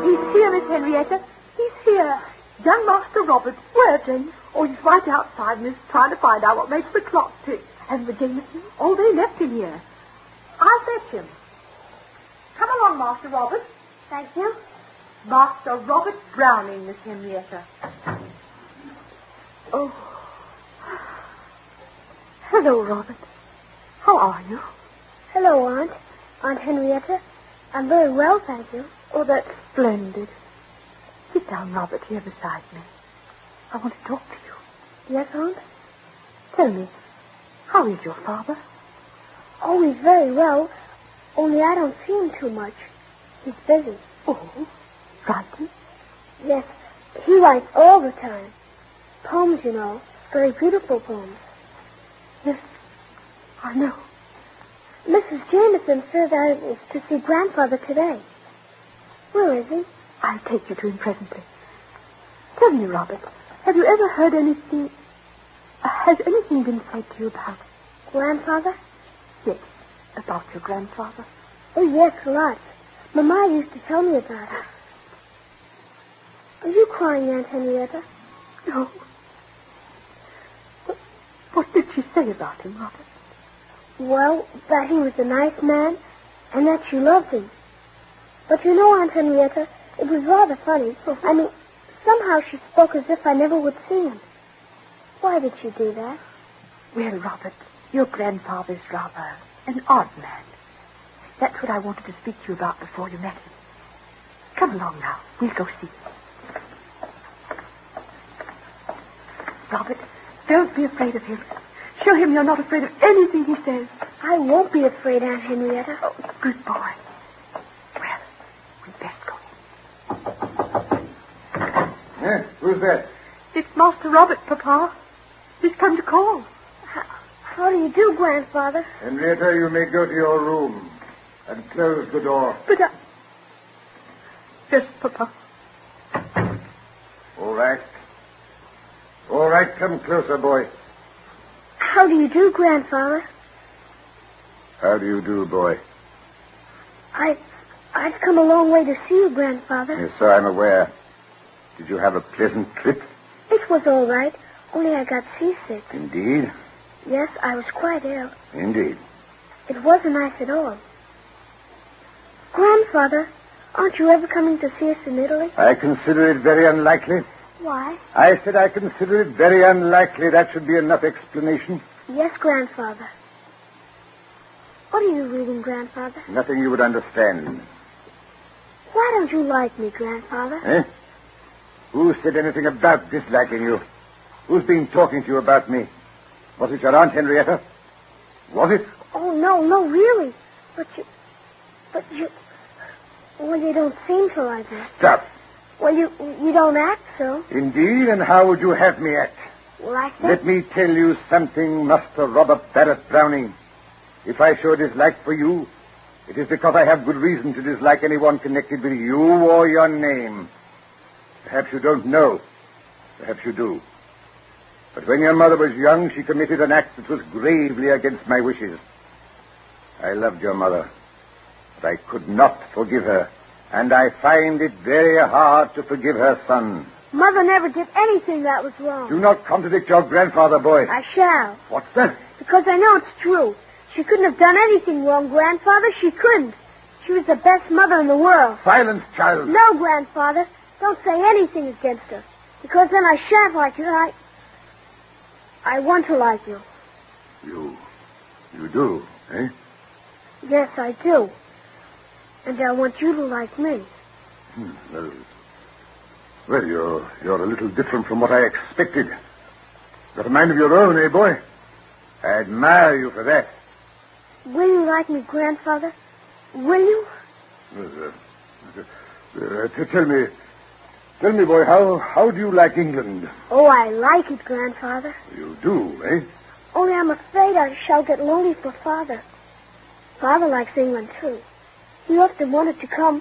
He's here, Miss Henrietta. He's here. Young Master Robert. Where, Jane? Oh, he's right outside, Miss, trying to find out what makes the clock tick. And the Jameson? Oh, they left him here. I'll fetch him. Come along, Master Robert. Thank you. Master Robert Browning, Miss Henrietta. Oh. Hello, Robert. How are you? Hello, Aunt. Aunt Henrietta. I'm very well, thank you. Oh, that's splendid. Sit down, Robert, here beside me. I want to talk to you. Yes, Aunt? Tell me, how is your father? Oh, he's very well, only I don't see him too much. He's busy. Oh, writing? Yes, he writes all the time. Poems, you know, very beautiful poems. Yes, I know. Mrs. Jameson says I was to see Grandfather today. Where is he? I'll take you to him presently. Tell me, Robert, have you ever heard anything... has anything been said to you about... Grandfather? Yes, about your grandfather. Oh, yes, lots. Mama used to tell me about it. Are you crying, Aunt Henrietta? No. What did she say about him, Robert? Well, that he was a nice man and that she loved him. But you know, Aunt Henrietta, it was rather funny. I mean, somehow she spoke as if I never would see him. Why did she do that? Well, Robert, your grandfather's rather an odd man. That's what I wanted to speak to you about before you met him. Come along now. We'll go see him. Robert, don't be afraid of him. Show him you're not afraid of anything he says. I won't be afraid, Aunt Henrietta. Oh, good boy. Well, we'd best go in. Who's that? It's Master Robert, Papa. He's come to call. How do you do, Grandfather? Henrietta, you may go to your room and close the door. But Yes, Papa. All right. All right, come closer, boy. How do you do, Grandfather? How do you do, boy? I've come a long way to see you, Grandfather. Yes, sir, I'm aware. Did you have a pleasant trip? It was all right, only I got seasick. Indeed? Yes, I was quite ill. Indeed. It wasn't nice at all. Grandfather, aren't you ever coming to see us in Italy? I consider it very unlikely. Why? I said I consider it very unlikely. That should be enough explanation. Yes, Grandfather. What are you reading, Grandfather? Nothing you would understand. Why don't you like me, Grandfather? Eh? Who said anything about disliking you? Who's been talking to you about me? Was it your Aunt Henrietta? Was it? Oh, no, really. But you... Well, you don't seem to like me. Stop. Well, you don't act so. Indeed, and how would you have me act? Like that? Let me tell you something, Master Robert Barrett Browning. If I show dislike for you, it is because I have good reason to dislike anyone connected with you or your name. Perhaps you don't know. Perhaps you do. But when your mother was young, she committed an act that was gravely against my wishes. I loved your mother, but I could not forgive her. And I find it very hard to forgive her son. Mother never did anything that was wrong. Do not contradict your grandfather, boy. I shall. What's that? Because I know it's true. She couldn't have done anything wrong, Grandfather. She couldn't. She was the best mother in the world. Silence, child. No, Grandfather. Don't say anything against her. Because then I shan't like you. I want to like you. You do, eh? Yes, I do. And I want you to like me. Well, you're a little different from what I expected. Got a mind of your own, eh, boy? I admire you for that. Will you like me, Grandfather? Will you? Tell me, boy, how do you like England? Oh, I like it, Grandfather. You do, eh? Only I'm afraid I shall get lonely for Father. Father likes England, too. He often wanted to come,